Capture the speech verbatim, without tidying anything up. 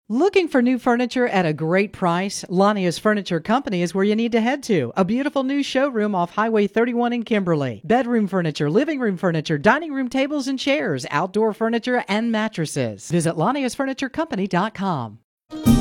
Looking for new furniture at a great price? Lania's Furniture Company is where you need to head to. A beautiful new showroom off Highway thirty-one in Kimberly. Bedroom furniture, living room furniture, dining room tables and chairs, outdoor furniture, and mattresses. Visit Lanias Furniture Company dot com.